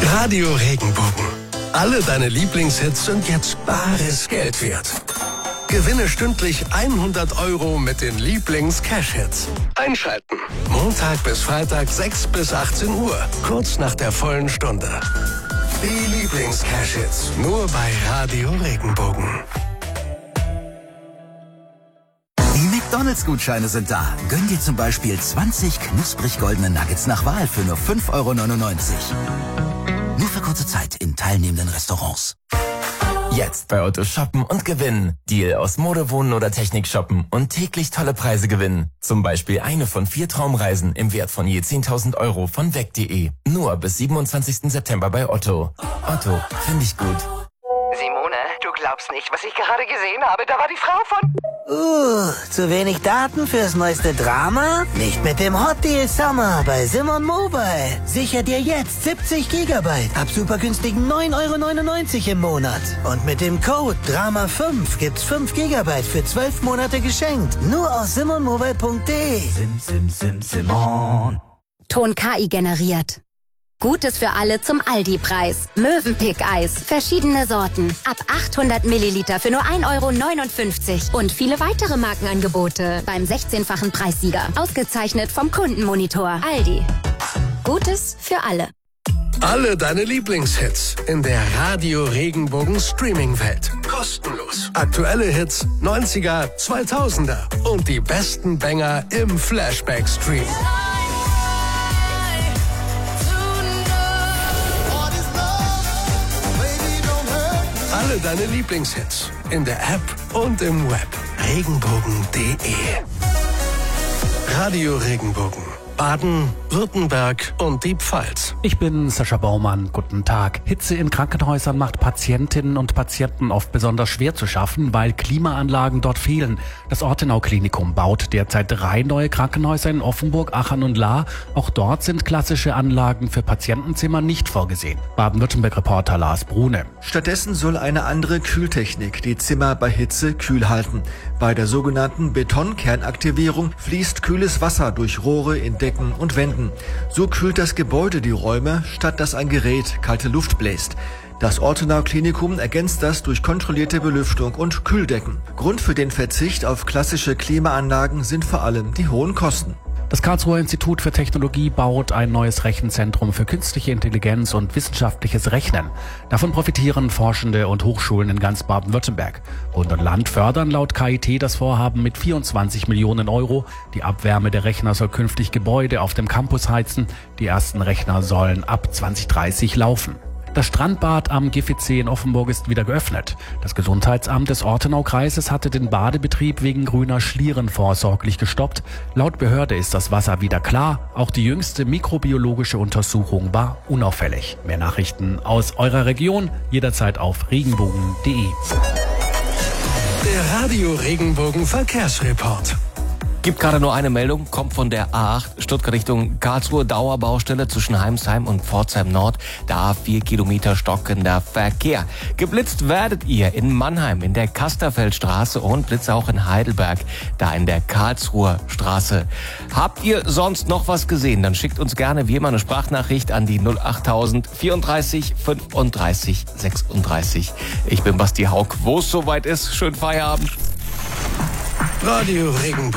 Radio Regenbogen. Alle deine Lieblingshits sind jetzt bares Geld wert. Gewinne stündlich 100 € mit den Lieblings-Cash-Hits. Einschalten. Montag bis Freitag 6 bis 18 Uhr. Kurz nach der vollen Stunde. Die Lieblings-Cash-Hits. Nur bei Radio Regenbogen. Die McDonalds-Gutscheine sind da. Gönn dir zum Beispiel 20 knusprig goldene Nuggets nach Wahl für nur 5,99 €. Nur für kurze Zeit in teilnehmenden Restaurants. Jetzt bei Otto shoppen und gewinnen. Deal aus Mode, Wohnen oder Technik shoppen und täglich tolle Preise gewinnen. Zum Beispiel eine von 4 Traumreisen im Wert von je 10.000 € von weg.de. Nur bis 27. September bei Otto. Otto, finde ich gut. Simone, du glaubst nicht, was ich gerade gesehen habe. Da war die Frau von... Zu wenig Daten fürs neueste Drama? Nicht mit dem Hot Deal Summer bei Simon Mobile. Sicher dir jetzt 70 GB ab super günstigen 9,99 € im Monat. Und mit dem Code DRAMA5 gibt's 5 GB für 12 Monate geschenkt. Nur aus simonmobile.de. Simon. Ton KI generiert. Gutes für alle zum Aldi-Preis. Mövenpick-Eis. Verschiedene Sorten. Ab 800 Milliliter für nur 1,59 € Und viele weitere Markenangebote beim 16-fachen Preissieger. Ausgezeichnet vom Kundenmonitor. Aldi. Gutes für alle. Alle deine Lieblingshits in der Radio Regenbogen Streaming-Welt. Kostenlos. Aktuelle Hits, 90er, 2000er und die besten Banger im Flashback-Stream. Alle deine Lieblingshits in der App und im Web. Regenbogen.de. Radio Regenbogen. Baden, Württemberg und die Pfalz. Ich bin Sascha Baumann. Guten Tag. Hitze in Krankenhäusern macht Patientinnen und Patienten oft besonders schwer zu schaffen, weil Klimaanlagen dort fehlen. Das Ortenau-Klinikum baut derzeit 3 neue Krankenhäuser in Offenburg, Aachen und Lahr. Auch dort sind klassische Anlagen für Patientenzimmer nicht vorgesehen. Baden-Württemberg-Reporter Lars Brune. Stattdessen soll eine andere Kühltechnik die Zimmer bei Hitze kühl halten. Bei der sogenannten Betonkernaktivierung fließt kühles Wasser durch Rohre in Decken und Wänden. So kühlt das Gebäude die Räume, statt dass ein Gerät kalte Luft bläst. Das Ortenau Klinikum ergänzt das durch kontrollierte Belüftung und Kühldecken. Grund für den Verzicht auf klassische Klimaanlagen sind vor allem die hohen Kosten. Das Karlsruher Institut für Technologie baut ein neues Rechenzentrum für künstliche Intelligenz und wissenschaftliches Rechnen. Davon profitieren Forschende und Hochschulen in ganz Baden-Württemberg. Bund und Land fördern laut KIT das Vorhaben mit 24 Millionen €. Die Abwärme der Rechner soll künftig Gebäude auf dem Campus heizen. Die ersten Rechner sollen ab 2030 laufen. Das Strandbad am Giffitsee in Offenburg ist wieder geöffnet. Das Gesundheitsamt des Ortenau-Kreises hatte den Badebetrieb wegen grüner Schlieren vorsorglich gestoppt. Laut Behörde ist das Wasser wieder klar. Auch die jüngste mikrobiologische Untersuchung war unauffällig. Mehr Nachrichten aus eurer Region jederzeit auf regenbogen.de. Der Radio Regenbogen Verkehrsreport. Gibt gerade nur eine Meldung, kommt von der A8 Stuttgart Richtung Karlsruhe, Dauerbaustelle zwischen Heimsheim und Pforzheim Nord. Da 4 Kilometer stockender Verkehr. Geblitzt werdet ihr in Mannheim in der Kasterfeldstraße und Blitze auch in Heidelberg, da in der Karlsruher Straße. Habt ihr sonst noch was gesehen? Dann schickt uns gerne wie immer eine Sprachnachricht an die 08000 34 35 36. Ich bin Basti Haug. Wo es soweit ist, schönen Feierabend. Radio Regenbogen.